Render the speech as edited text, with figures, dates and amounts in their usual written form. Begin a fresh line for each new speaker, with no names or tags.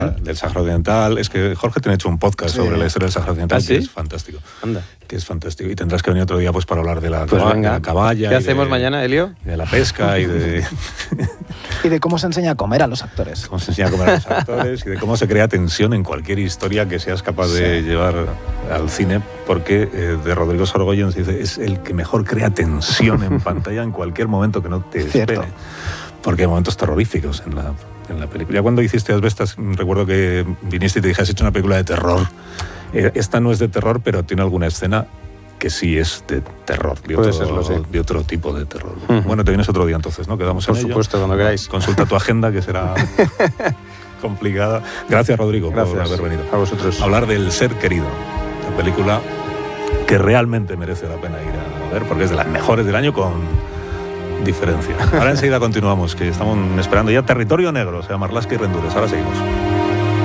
Del Sáhara Occidental. Es que Jorge tiene hecho un podcast sobre la historia del Sáhara Occidental, que es fantástico.
Anda.
Que es fantástico. Y tendrás que venir otro día pues para hablar de la caballa.
¿Qué hacemos mañana, Elio?
De la pesca y de...
y de cómo se enseña a comer a los actores.
Cómo se enseña a comer a los actores y de cómo se crea tensión en cualquier historia que seas capaz de llevar al cine, porque de Rodrigo Sorogoyen se dice, es el que mejor crea tensión en pantalla en cualquier momento que no te espere. Porque hay momentos terroríficos en la película. Ya cuando hiciste Asbestas, recuerdo que viniste y te dije, has hecho una película de terror. Esta no es de terror, pero tiene alguna escena que sí es de terror, de otro tipo de terror. Bueno, te vienes otro día entonces, ¿no? Quedamos en ello.
Por supuesto, cuando queráis.
Consulta tu agenda, que será complicada. Gracias, Rodrigo, por haber venido.
A vosotros.
Hablar del Ser Querido, la película que realmente merece la pena ir a ver, porque es de las mejores del año con diferencia. Ahora enseguida continuamos, que estamos esperando ya Territorio Negro, o sea, Marlaska y Rendures. Ahora seguimos.